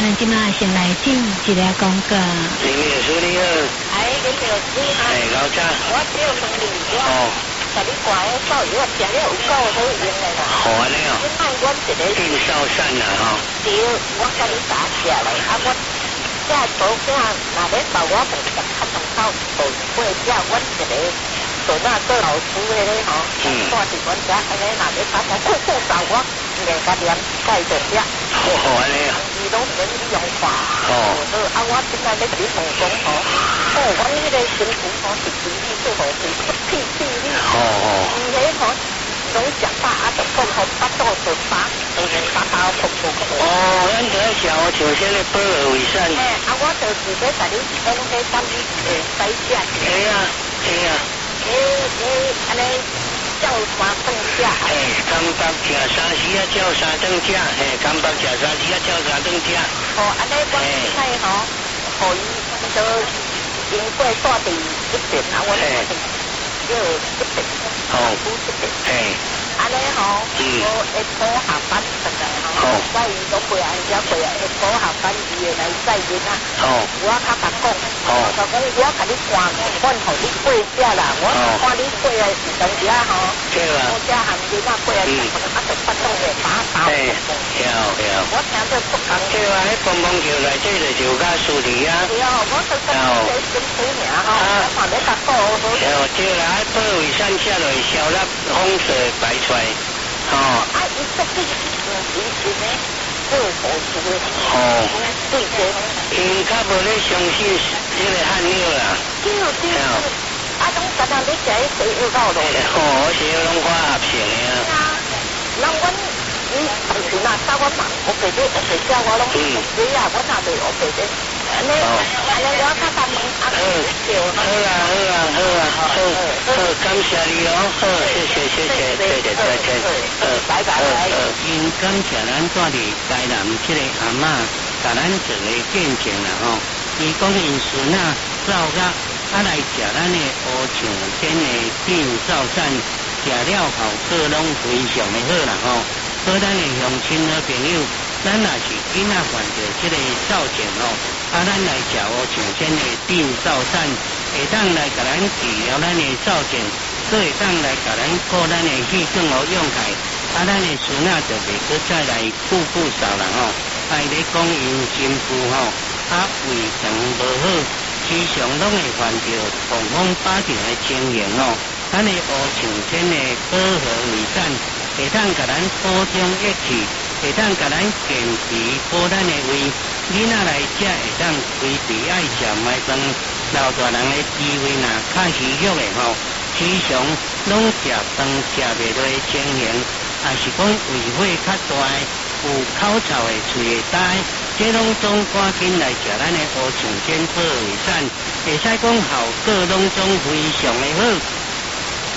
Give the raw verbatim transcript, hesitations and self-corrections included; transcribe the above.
咱今仔先来进一个广告。 林秘书你好。 哎，林秘书好。 哎，老张。 我只有两年我。哦。甲你挂个手药，食了有够好用的啦。 好安尼哦。 你卖我一个。 定少散啦吼。 对，我甲你打起来，啊我这保险若要保我无十较重口，无过只阮一个做那做老师的咧吼，嗯，住伫阮遮，安尼若要打我酷酷找我，硬甲念介着只。 好好安尼啊。 伊拢免你用法。哦。啊，我现在要甲你问讲吼，哦，阮迄个身躯吼是身体做好是屁屁哩。哦哦。伊迄吼。拢食饱啊，就讲好巴肚就饱，就是巴肚噗噗噗。哦， 咱就要食我朝鲜的保尔维山。 嘿，啊，我就是要甲你讲迄甘诶西食。 嘿啊，嘿啊。 诶诶，安尼照三顿食。 嘿，甘北食三时啊，照三顿食。嘿，甘北食三时啊，照三顿食。 哦，安尼我菜吼，互伊就经过带伫一边啊，我就要一边。哦， 嘿， 安尼吼，我下晡下班回来吼，所以拢过来遮过来，下晡下班伊会来载囡仔。哦，我较甲讲，哦，就讲我甲你看，阮互你过遮啦，我看你过来是当时啊吼， 对啦， 我遮含囡仔过来，啊就巴肚会打打。嘿， 有有。 我听着不讲。 对啊，迄蹦蹦桥内底就有甲树梨啊。 对啊，我就讲这身体名吼，我看要甲讲好好。 有对啦，迄保卫山下落消纳风水排出来，吼。 啊，伊说这个是以前的做好事的。哦。对对。 因较无咧相信迄个汉药啦。 对对。啊，拢干那咧食迄西药膏咯。 哦，西药拢化合成的啊。 啊，人阮伊当时若找我问，我白底我白只我拢你啊，我若袂我白底。安尼，安尼我较担心啊。好， 好啦，好啦，好啦，好，好，感谢你哦，好，谢谢，谢谢，谢谢，再见，好， 拜拜。 因感谢咱住伫台南即个阿嬷，甲咱做个见证啦吼。伊讲因孙啊，走甲啊来食咱的乌象天的定灶散，食了后果拢非常的好啦吼。好，咱的乡亲好朋友，咱若是囡仔患着即个躁症吼，啊，咱来食乌象天的定灶散，会当来甲咱治疗咱的躁症，佫会当来甲咱顾咱的气管和用害，啊，咱的孙仔就袂佫再来久久扫人吼。啊，伊咧讲因媳妇吼，啊胃肠无好，时常拢会患着痛风巴症的情形吼。咱的乌象天的保和胃散，会当甲咱补充益气，会当甲咱健脾补咱的胃。囡仔来食会当规避爱食麦饭，老大人的智慧若较虚弱的吼，时常拢食饭食袂落的情形，也是讲胃火较大，有口臭的喙会呆，这拢总赶紧来食咱的乌象天保胃散，会使讲效果拢总非常的好。